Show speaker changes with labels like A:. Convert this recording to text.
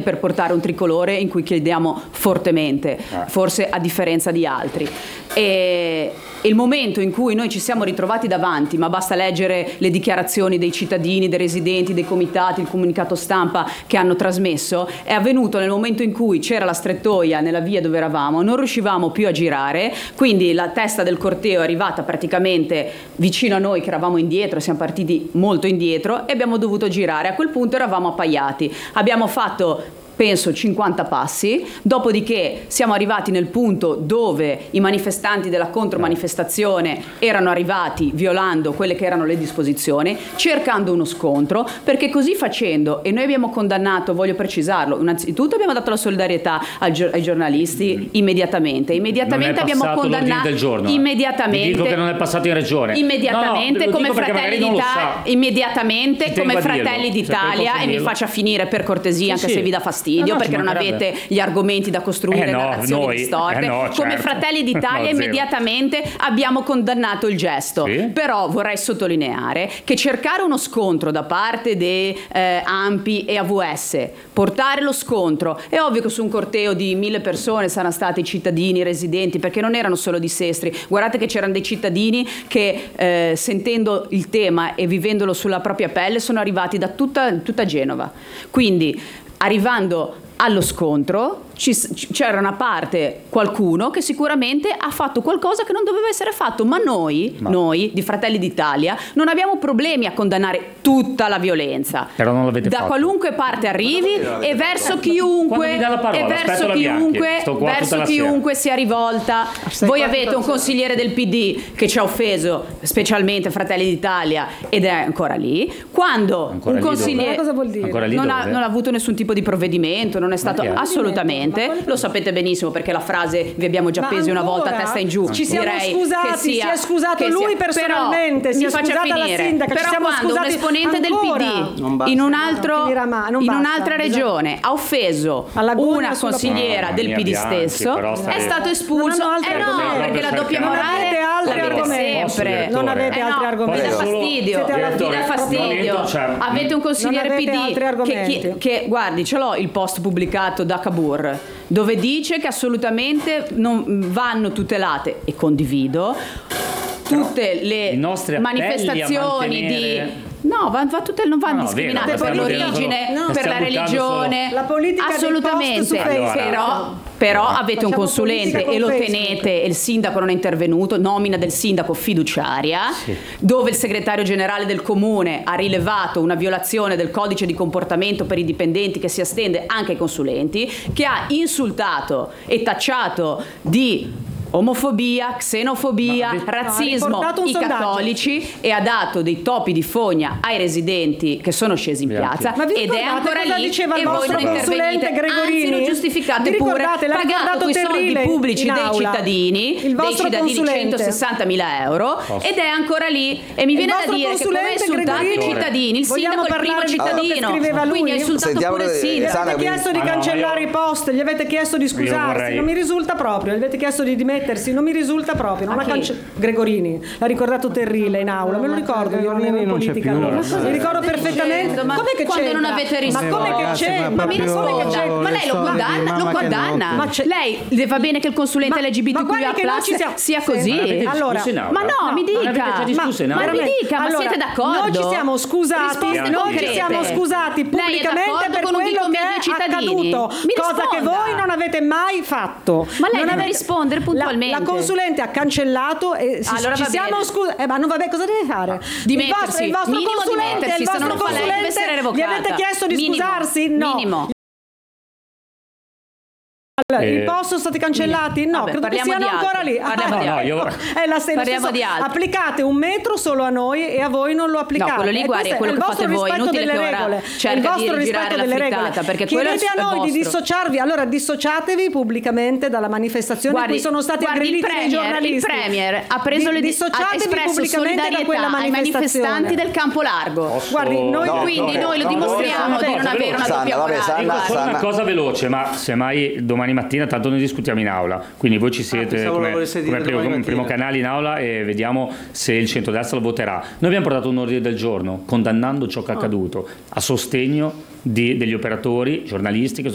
A: per portare un tricolore in cui crediamo fortemente, forse a differenza di altri. E il momento in cui noi ci siamo ritrovati davanti, ma basta leggere le dichiarazioni dei cittadini, dei residenti, dei comitati, il comunicato stampa che hanno trasmesso, è avvenuto nel momento in cui c'era la strettoia nella via dove eravamo, non riuscivamo più a girare, quindi la testa del corteo è arrivata praticamente vicino a noi che eravamo indietro, siamo partiti molto indietro e abbiamo dovuto girare. A quel punto eravamo appaiati, abbiamo fatto penso 50 passi, dopodiché siamo arrivati nel punto dove i manifestanti della contromanifestazione erano arrivati violando quelle che erano le disposizioni, cercando uno scontro, perché così facendo, e noi abbiamo condannato, voglio precisarlo, innanzitutto abbiamo dato la solidarietà ai giornalisti immediatamente abbiamo condannato immediatamente.
B: Ti dico che non è passato in regione.
A: Immediatamente come Fratelli d'Italia, e mi faccia finire per cortesia, anche se vi dà fastidio, perché non avete gli argomenti da costruire narrazioni distorte. Come Fratelli d'Italia immediatamente abbiamo condannato il gesto. Però vorrei sottolineare che cercare uno scontro da parte di ANPI e AVS, portare lo scontro, è ovvio che su un corteo di 1000 persone saranno stati cittadini, residenti, perché non erano solo di Sestri, guardate che c'erano dei cittadini che sentendo il tema e vivendolo sulla propria pelle sono arrivati da tutta Genova. Quindi arrivando allo scontro c'era una parte, qualcuno che sicuramente ha fatto qualcosa che non doveva essere fatto, ma noi di Fratelli d'Italia non abbiamo problemi a condannare tutta la violenza,
B: però non l'avete fatto.
A: qualunque parte arrivi e verso chiunque sia rivolta. Voi avete un consigliere del PD che ci ha offeso, specialmente Fratelli d'Italia, ed è ancora lì. Quando un consigliere
C: cosa vuol dire?
A: Non ha avuto nessun tipo di provvedimento, non è stato assolutamente. Lo sapete benissimo, perché la frase vi abbiamo già appesi una volta a testa in giù.
C: Ci siamo scusati, si è scusato lui personalmente, si è scusata la sindaca.
A: Però quando un esponente del PD in un'altra regione ha offeso una consigliera del PD stesso, è stato espulso. Perché la doppia morale l'avete sempre.
C: Non avete altri argomenti.
A: Vi dà fastidio. Avete un consigliere PD che guardi, ce l'ho il post pubblicato da Cavour, dove dice che assolutamente non vanno tutelate, e condivido tutte le manifestazioni di non vanno discriminate per l'origine, per la religione,
C: la politica
A: assolutamente. Però avete un consulente e lo tenete, e il sindaco non è intervenuto, nomina del sindaco fiduciaria, dove il segretario generale del comune ha rilevato una violazione del codice di comportamento per i dipendenti che si estende anche ai consulenti, che ha insultato e tacciato di omofobia, xenofobia, razzismo i cattolici, e ha dato dei topi di fogna ai residenti che sono scesi in piazza, ed è ancora lì, e voi non intervenite, anzi lo giustificate pure pagando quei soldi pubblici dei cittadini 160.000 euro, ed è ancora lì, e mi viene da dire che come ha insultato i cittadini, il sindaco è il primo cittadino, quindi ha insultato pure il sindaco.
C: Gli avete chiesto di cancellare i post, gli avete chiesto di scusarsi, non mi risulta proprio, gli avete chiesto di dimettersi, non mi risulta proprio. Gregorini l'ha ricordato Terrile in aula, me lo ricordo, io non ero in politica allora. Mi ricordo perfettamente. Ma come che
A: quando non avete risposto?
C: Ma come che c'è?
A: Ma mi risponda, ma lei lo condanna? Ma lei le va bene che il consulente LGBTQIA+ sia così?
C: Allora,
A: ma no, mi dica, ma siete d'accordo?
C: Noi ci siamo scusati pubblicamente per quello che è accaduto, cosa che voi non avete mai fatto.
A: Ma lei deve rispondere puntualmente.
C: La consulente ha cancellato e ci siamo scusati. Ma non cosa deve fare?
A: Dimettersi.
C: Il vostro consulente,
A: se non lo fa lei deve essere revocata.
C: Gli avete chiesto di scusarsi? No.
A: Minimo.
C: I post sono stati cancellati? No, credo che siano ancora lì. È la stessa. Applicate un metro solo a noi e a voi non lo applicate.
A: No, quello lì, guardi, è quello che fate voi, inutile che ora cerca di rigirare la frittata, perché
C: chiedete a noi di dissociarvi, allora dissociatevi pubblicamente dalla manifestazione in cui sono stati aggrediti dei giornalisti.
A: Il Premier ha preso ha espresso solidarietà ai manifestanti del Campo Largo.
C: Guardi,
A: noi lo dimostriamo di non avere una doppia morale.
B: Dico solo una cosa veloce, ma semmai domani mattina tanto noi discutiamo in aula, quindi voi ci siete come primo canale in aula e vediamo se il centrodestra lo voterà. Noi abbiamo portato un ordine del giorno condannando ciò che è accaduto a sostegno degli operatori giornalisti che